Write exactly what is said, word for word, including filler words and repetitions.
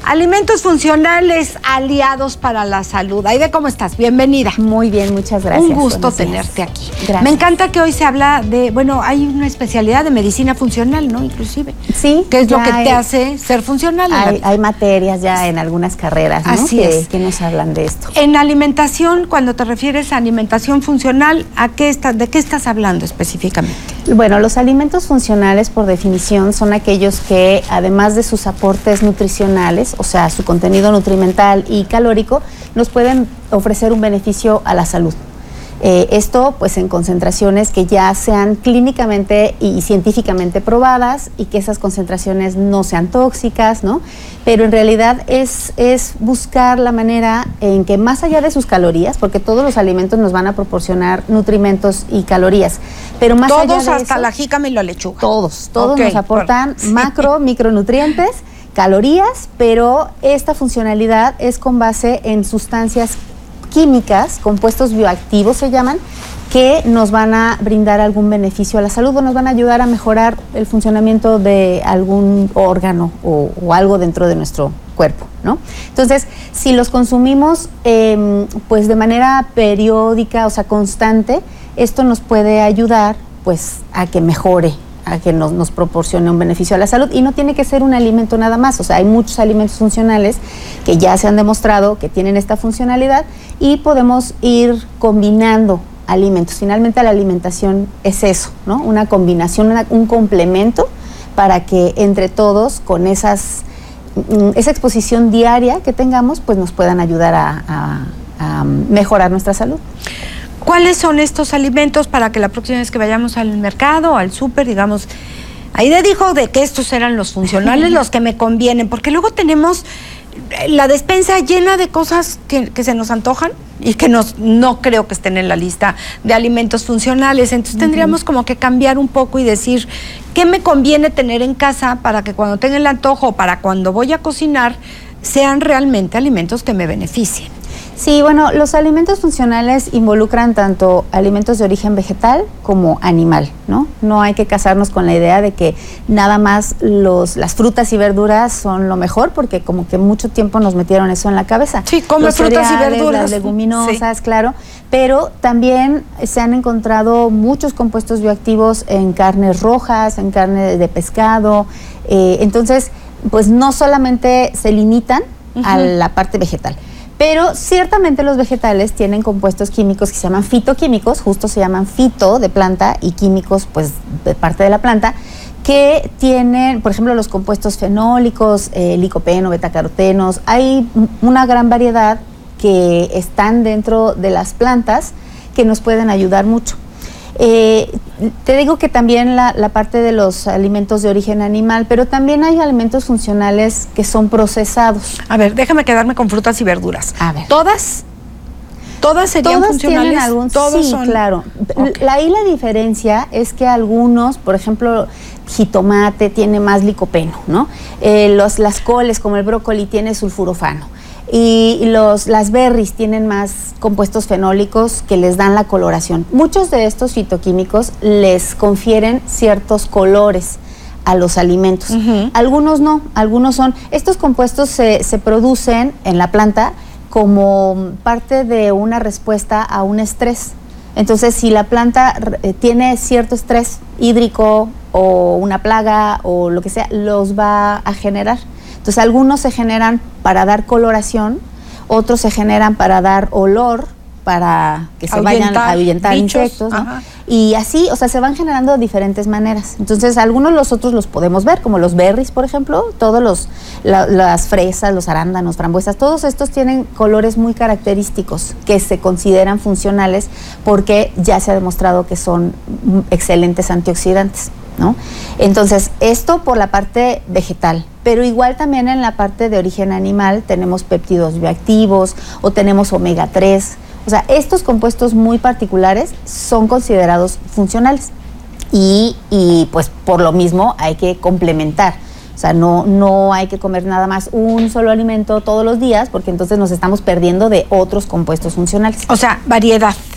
Alimentos funcionales aliados para la salud. Aide, ¿cómo estás? Bienvenida. Muy bien, muchas gracias. Un gusto tenerte aquí. Gracias. Me encanta que hoy se habla de, bueno, hay una especialidad de medicina funcional, ¿no? Inclusive. Sí. ¿Qué es lo que hay, te hace ser funcional? Hay, hay materias ya en algunas carreras, ¿no? Así que, es. que nos hablan de esto. En alimentación, cuando te refieres a alimentación funcional, ¿a qué está, ¿de qué estás hablando específicamente? Bueno, los alimentos funcionales, por definición, son aquellos que, además de sus aportes nutricionales, o sea, su contenido nutrimental y calórico, nos pueden ofrecer un beneficio a la salud. Eh, esto, pues, en concentraciones que ya sean clínicamente y científicamente probadas y que esas concentraciones no sean tóxicas, ¿no? Pero en realidad es, es buscar la manera en que, más allá de sus calorías, porque todos los alimentos nos van a proporcionar nutrimentos y calorías, pero más todos allá de hasta eso, la jícama y la lechuga. Todos, todos Okay, nos aportan bueno, macro, sí. micronutrientes, calorías, pero esta funcionalidad es con base en sustancias químicas, compuestos bioactivos se llaman, que nos van a brindar algún beneficio a la salud o nos van a ayudar a mejorar el funcionamiento de algún órgano o, o algo dentro de nuestro cuerpo, ¿no? Entonces, si los consumimos eh, pues de manera periódica, o sea, constante, esto nos puede ayudar pues a que mejore, a que nos, nos proporcione un beneficio a la salud, y no tiene que ser un alimento nada más. O sea, hay muchos alimentos funcionales que ya se han demostrado que tienen esta funcionalidad y podemos ir combinando alimentos. Finalmente la alimentación es eso, ¿no? Una combinación, una, un complemento para que entre todos, con esas, esa exposición diaria que tengamos, pues nos puedan ayudar a, a, a mejorar nuestra salud. ¿Cuáles son estos alimentos para que la próxima vez que vayamos al mercado o al súper, digamos, Aide dijo de que estos eran los funcionales, los que me convienen? Porque luego tenemos la despensa llena de cosas que, que se nos antojan y que nos, no creo que estén en la lista de alimentos funcionales. Entonces uh-huh. tendríamos como que cambiar un poco y decir qué me conviene tener en casa para que cuando tenga el antojo, para cuando voy a cocinar, sean realmente alimentos que me beneficien. Sí, bueno, los alimentos funcionales involucran tanto alimentos de origen vegetal como animal, ¿no? No hay que casarnos con la idea de que nada más los, las frutas y verduras son lo mejor, porque como que mucho tiempo nos metieron eso en la cabeza. Sí, come los frutas cereales, y verduras. Las leguminosas, sí. claro, pero también se han encontrado muchos compuestos bioactivos en carnes rojas, en carne de pescado, eh, entonces, pues no solamente se limitan uh-huh. a la parte vegetal. Pero ciertamente los vegetales tienen compuestos químicos que se llaman fitoquímicos, justo se llaman fito de planta y químicos pues de parte de la planta, que tienen, por ejemplo, los compuestos fenólicos, eh, licopeno, betacarotenos. Hay una gran variedad que están dentro de las plantas que nos pueden ayudar mucho. Eh, te digo que también la, la parte de los alimentos de origen animal, pero también hay alimentos funcionales que son procesados. A ver, déjame quedarme con frutas y verduras. A ver. ¿Todas? ¿Todas serían ¿Todas funcionales? Tienen algún, ¿Todos sí, son? claro. Okay. La, ahí la diferencia es que algunos, por ejemplo, jitomate tiene más licopeno, ¿no? Eh, los, las coles, como el brócoli, tiene sulfurofano. Y los, las berries tienen más compuestos fenólicos que les dan la coloración. Muchos de estos fitoquímicos les confieren ciertos colores a los alimentos. Uh-huh. Algunos no, algunos son... Estos compuestos se, se producen en la planta como parte de una respuesta a un estrés. Entonces, si la planta eh, tiene cierto estrés hídrico o una plaga o lo que sea, los va a generar. Entonces, algunos se generan para dar coloración, otros se generan para dar olor, para que se ahuyentar, vayan a ahuyentar bichos, insectos, ¿no? Y así, o sea, se van generando de diferentes maneras. Entonces, algunos los otros los podemos ver, como los berries, por ejemplo, todos los, la, las fresas, los arándanos, frambuesas, todos estos tienen colores muy característicos que se consideran funcionales porque ya se ha demostrado que son excelentes antioxidantes, ¿no? Entonces, esto por la parte vegetal, pero igual también en la parte de origen animal tenemos péptidos bioactivos o tenemos omega tres. O sea, estos compuestos muy particulares son considerados funcionales y, y pues por lo mismo hay que complementar. O sea, no, no hay que comer nada más un solo alimento todos los días porque entonces nos estamos perdiendo de otros compuestos funcionales. O sea, variedad.